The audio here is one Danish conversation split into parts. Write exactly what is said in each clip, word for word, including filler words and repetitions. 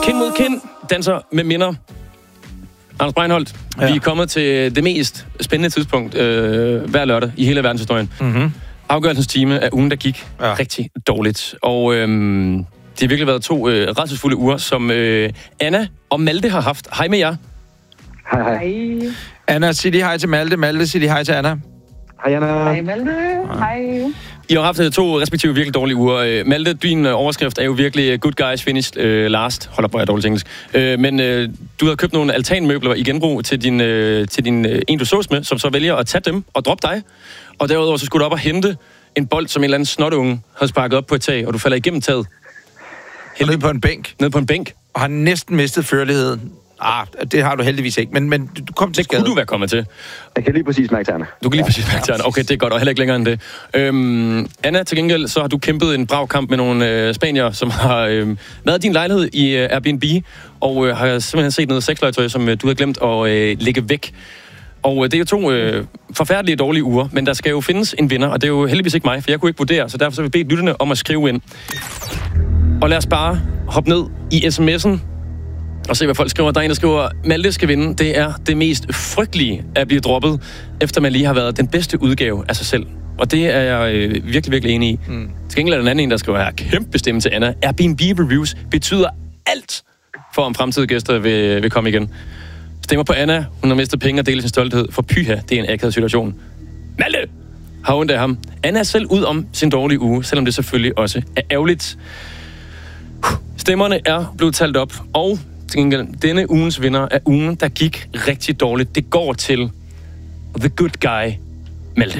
Kind mod kind danser med minder. Anders Breinholt, ja. Vi er kommet til det mest spændende tidspunkt øh, hver lørdag i hele verdenshistorien. Mm-hmm. Afgørelsens time af ugen, der gik ja. rigtig dårligt. Og øh, det har virkelig været to øh, rædselsfulde uger, som øh, Anna og Malte har haft. Hej med jer. Hej, hej. Anna, sig lige hej til Malte. Malte, sig lige hej til Anna. Hej, Anna. Hej, Malte. Hej. I har haft to respektive virkelig dårlige uger. Malte, din overskrift er jo virkelig good guys finished uh, last. Hold op, hvor er jeg dårligt engelsk. Uh, men uh, du har købt nogle altanmøbler i genbrug til din, uh, til din uh, en, du sås med, som så vælger at tage dem og droppe dig. Og derudover så skulle du op og hente en bold, som en eller anden snotunge havde sparket op på et tag, og du falder igennem taget. Nede på en bænk. Nede på en bænk. Og har næsten mistet førligheden. Ah, det har du heldigvis ikke, men, men du kom til det skade. Det kunne du være kommet til. Jeg kan lige præcis mærke tæerne. Du kan lige præcis mærke tæerne. Okay, det er godt, og heller ikke længere end det. Øhm, Anna, til gengæld, så har du kæmpet en brav kamp med nogle øh, spanier, som har øh, været i din lejlighed i øh, Airbnb, og øh, har simpelthen set noget sexlegetøj, som øh, du har glemt at øh, lægge væk. Og øh, det er jo to øh, forfærdelige dårlige uger, men der skal jo findes en vinder, og det er jo heldigvis ikke mig, for jeg kunne ikke vurdere, så derfor så vil jeg bede lytterne om at skrive ind. Og lad os bare hoppe ned i sms'en, og se, hvad folk skriver. Der er en, der skriver, Malte skal vinde. Det er det mest frygtelige at blive droppet, efter man lige har været den bedste udgave af sig selv. Og det er jeg øh, virkelig, virkelig enig i. Mm. Til gengæld er der en anden en, der skriver her, kæmpe bestemme til Anna. Airbnb-reviews betyder alt for, om fremtidige gæster vil, vil komme igen. Stemmer på Anna. Hun har mistet penge og deler sin stolthed. For pyha, det er en akavet situation. Malte har ondt af ham. Anna er selv ud om sin dårlige uge, selvom det selvfølgelig også er ærgerligt. Stemmerne er blevet talt op, og til gengæld, denne ugens vinder er ugen, der gik rigtig dårligt. Det går til the good guy, Malte.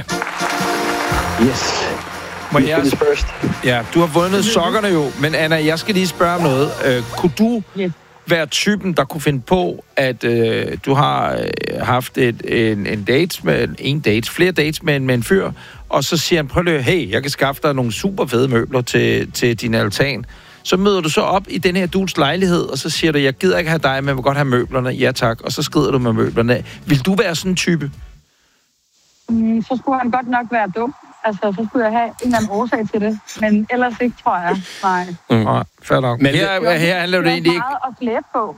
Yes. Må jeg... Ja, du har vundet sokkerne jo, men Anna, jeg skal lige spørge om noget. Øh, kunne du yes. være typen, der kunne finde på, at øh, du har øh, haft et, en, en date med en date, flere dates med en, med en fyr, og så siger han, prøv lige, hey, jeg kan skaffe dig nogle super fede møbler til, til din altan. Så møder du så op i den her dudes lejlighed, og så siger du, jeg gider ikke have dig, men jeg vil godt have møblerne. Ja tak. Og så skrider du med møblerne. Vil du være sådan en type? Mm, så skulle han godt nok være dum. Altså, så skulle jeg have en eller anden årsag til det. Men ellers ikke, tror jeg. Nej. Mm. Nej, fair nok. Men her, her, her handler det egentlig ikke... Jeg har meget at slæbe på.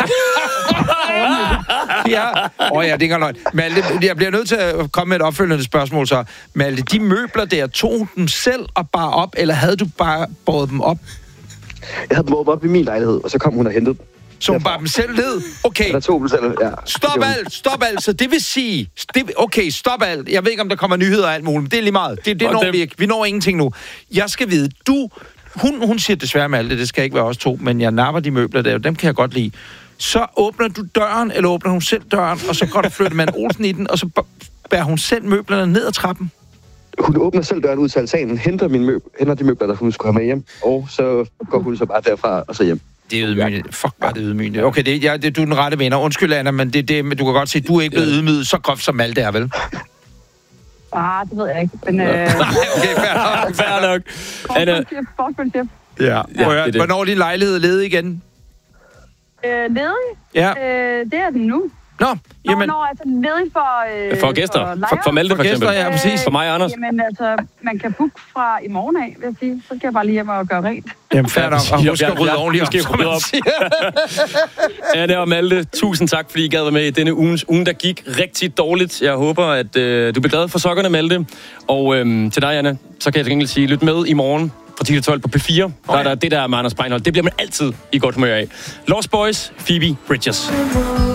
ja. Åh oh, ja, det er ikke løgn. Malte, jeg bliver nødt til at komme med et opfølgende spørgsmål så. Malte, de møbler der, tog dem selv og bar op, eller havde du bare båret dem op? Jeg havde dem op i min lejlighed, og så kom hun og hentede dem. Så hun bare dem selv ned? Okay. Der tog dem selv, ja. Stop alt, stop alt. Så det vil sige... Det, okay, stop alt. Jeg ved ikke, om der kommer nyheder og alt muligt, men det er lige meget. Det, det når dem... vi ikke. Vi når ingenting nu. Jeg skal vide, du... Hun, hun siger desværre med alt det, det skal ikke være os to, men jeg napper de møbler der, dem kan jeg godt lide. Så åbner du døren, eller åbner hun selv døren, og så går der flytte man Olsen i den, og så bærer hun selv møblerne ned ad trappen. Hun åbner selv døren ud til altanen, henter, min møb, henter de møbler, der hun skulle have med hjem, og så går hun så bare derfra og så hjem. Det er ydmygende. Fuck, var det ydmygende. Okay, det, ja, det, du er den rette vinder. Undskyld, Anna, men det, det, du kan godt se, du er ikke blevet ydmyget så groft som Malte er, vel? Ah, det ved jeg ikke, men... Øh... okay, fair nok. Fair nok. Anna... Ja, ja det det. Hvornår er din lejlighed ledig igen? Øh, ledig? Ja. Øh, det er den nu. Nå, jamen... Nå, nå, altså ledig for... Øh, for gæster. For, for, for Malte, for, for eksempel. Gæster, ja, præcis. For mig og Anders. Jamen, altså, man kan booke fra i morgen af, vil jeg sige. Så skal jeg bare lige hjem og gøre rent. Jamen, fair nok. Og husk at rydde ordentligt op, som man siger. Anna og Malte, tusind tak, fordi I gad være med i denne ugens uge, der gik rigtig dårligt. Jeg håber, at øh, du bliver glad for sokkerne, Malte. Og øh, til dig, Anna, så kan jeg til gengæld sige, lyt med i morgen fra ti til tolv på P fire. Okay. Der er der det der med Anders Breinholt. Det bliver man altid i godt humør af. Lost Boys, Phoebe Bridgers.